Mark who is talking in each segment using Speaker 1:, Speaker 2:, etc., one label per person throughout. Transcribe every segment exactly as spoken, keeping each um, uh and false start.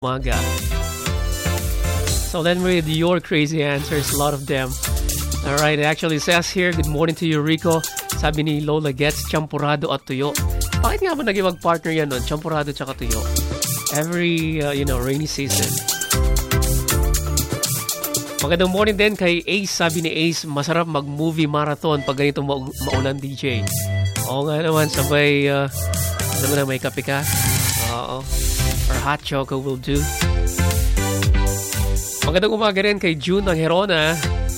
Speaker 1: Umaga. So let me read your crazy answers, a lot of them. Alright, it actually says here, good morning to you, Rico. Sabi ni Lola Gets, champurado at tuyo. Bakit nga ba naging mag-partner yan nun? Champurado tsaka tuyo. Every, uh, you know, rainy season. Magandang morning din kay Ace. Sabi ni Ace, masarap mag-movie marathon pag ganito ma- maulan D J. Oo nga naman, sabay, uh, alam mo na, may kape ka? Oo. Or hot choco will do. Magandang umaga rin kay June ng Herona.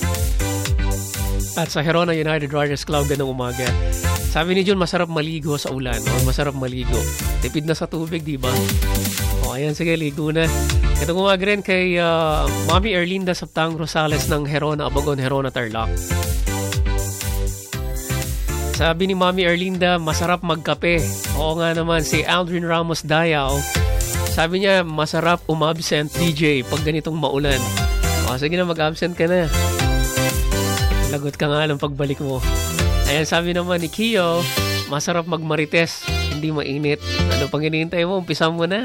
Speaker 1: At sa Herona United Riders Club, ganang umaga. Sabi ni June, masarap maligo sa ulan. O, masarap maligo. Tipid na sa tubig, di ba? O, ayan, sige, ligo na. Ganang umaga rin kay uh, Mami Erlinda Saptang Rosales ng Herona, Abagon, Herona, Tarlac. Sabi ni Mami Erlinda, masarap magkape. Oo nga naman, si Aldrin Ramos Dayao. Sabi niya, masarap umabsent D J pag ganitong maulan. O, sige na, mag-absent ka na. Lagot ka nga lang pagbalik mo. Ayan, sabi naman ni Kiyo, masarap magmarites, hindi mainit. Ano pang hinihintay mo? Umpisan mo na.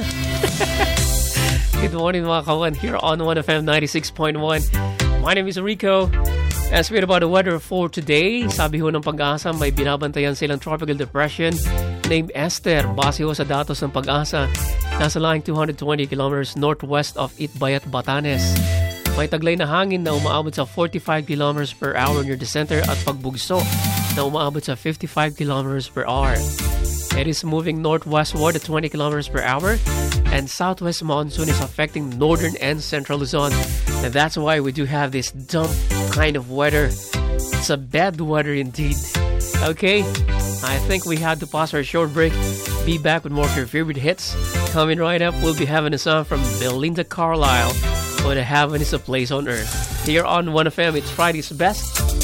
Speaker 1: Good morning mga kawan, here on one F M ninety-six point one. My name is Rico. As we read about the weather for today, sabi ho ng Pag-asa, may binabantayan silang tropical depression named Esther. Base ho sa datos ng Pag-asa, nasa lying two hundred twenty kilometers northwest of Itbayat, Batanes. May taglay na hangin na umaabot sa forty-five kilometers per hour near the center at pagbugso na umaabot sa fifty-five kilometers per hour. It is moving northwestward at twenty kilometers per hour, and southwest monsoon is affecting northern and central Luzon. And that's why we do have this dump kind of weather. It's a bad weather indeed. Okay, I think we had to pause our short break. Be back with more of your favorite hits. Coming right up, we'll be having a song from Belinda Carlisle. What heaven is a place on earth. Here on one F M, it's Friday's Best.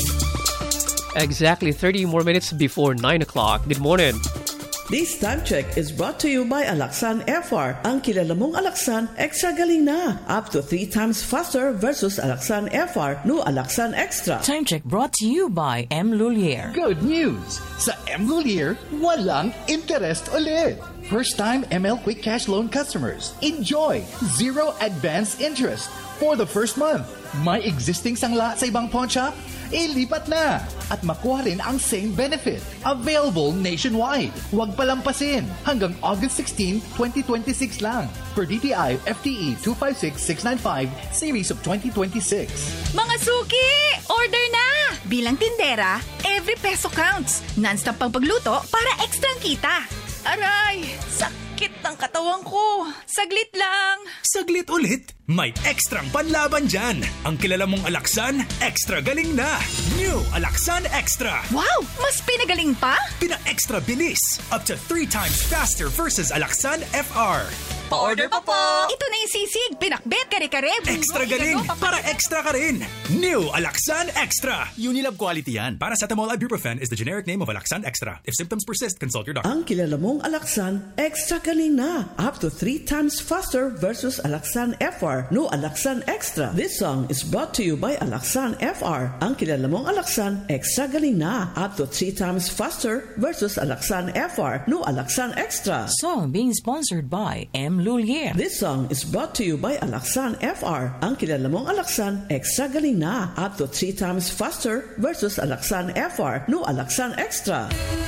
Speaker 1: Exactly thirty more minutes before nine o'clock. Good morning.
Speaker 2: This time check is brought to you by Alaxan F R. Ang kilala mong Alaxan, extra galing na. Up to three times faster versus Alaxan F R. No Alaxan Extra.
Speaker 3: Time check brought to you by M. Lulier.
Speaker 4: Good news! Sa M. Lulier, walang interest ulit. First-time M L Quick Cash Loan customers, enjoy zero advance interest for the first month. May existing sangla sa ibang pawn shop? Ilipat na at makuha rin ang same benefit. Available nationwide. Huwag palampasin. Hanggang August sixteenth, twenty twenty-six lang. Per D T I F T E two five six six nine five, Series of twenty twenty-six.
Speaker 5: Mga suki! Order na! Bilang tindera, every peso counts. Non-stop pang pagluto para ekstrang kita. Aray! Sakit ng katawan ko. Saglit lang.
Speaker 6: Saglit ulit? May ekstrang panlaban dyan. Ang kilala mong Alaxan, extra galing na. New Alaxan Extra.
Speaker 5: Wow! Mas pinagaling pa?
Speaker 6: Pina-extra bilis. Up to three times faster versus Alaxan F R.
Speaker 5: Pa-order pa po! Ito na yung sisig. Pinakbet, kare-kare.
Speaker 6: Extra galing. Para extra ka rin. New Alaxan Extra. Unilab quality yan. Paracetamol ibuprofen is the generic name of Alaxan Extra. If symptoms persist, consult your doctor.
Speaker 2: Ang kilala mong Alaxan, extra galing na. Up to three times faster versus Alaxan F R. No Alaxan Extra. This song is brought to you by Alaxan F R. Ang kilala mong Alaxan, extra galing na. Up to three times faster versus Alaxan F R. No Alaxan Extra.
Speaker 3: Song being sponsored by M. Lulier.
Speaker 2: This song is brought to you by Alaxan F R. Ang kilala mong Alaxan, extra galing na. Up to three times faster versus Alaxan F R. No Alaxan Extra.